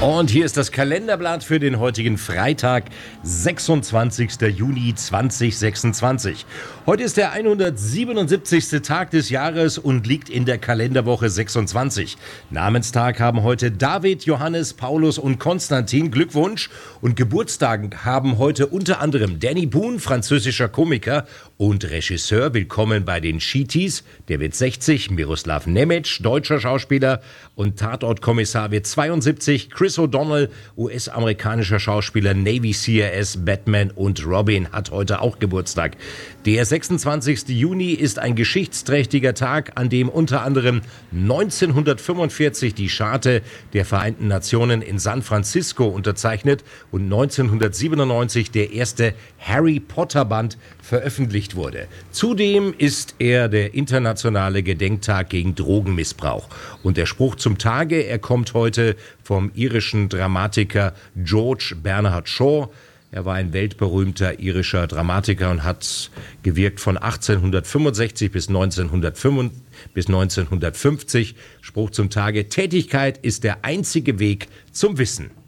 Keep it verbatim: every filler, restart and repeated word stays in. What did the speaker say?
Und hier ist das Kalenderblatt für den heutigen Freitag, sechsundzwanzigster Juni zweitausendsechsundzwanzig. Heute ist der hundertsiebenundsiebzigste Tag des Jahres und liegt in der Kalenderwoche sechsundzwanzig. Namenstag haben heute David, Johannes, Paulus und Konstantin. Glückwunsch. Und Geburtstag haben heute unter anderem Danny Boone, französischer Komiker und Regisseur. Willkommen bei den Sheeties. Der wird sechzig. Miroslav Nemec, deutscher Schauspieler und Tatortkommissar, wird zweiundsiebzig. Chris O'Donnell, U S-amerikanischer Schauspieler, Navy C R S, Batman und Robin, hat heute auch Geburtstag. Der sechsundzwanzigster Juni ist ein geschichtsträchtiger Tag, an dem unter anderem neunzehnhundertfünfundvierzig die Charta der Vereinten Nationen in San Francisco unterzeichnet und neunzehnhundertsiebenundneunzig der erste Harry Potter Band veröffentlicht wurde. Zudem ist er der internationale Gedenktag gegen Drogenmissbrauch. Und der Spruch zum Tage, er kommt heute vom irischen Dramatiker George Bernard Shaw. Er war ein weltberühmter irischer Dramatiker und hat gewirkt von achtzehnhundertfünfundsechzig bis neunzehnhundertfünfzig. Spruch zum Tage: Tätigkeit ist der einzige Weg zum Wissen.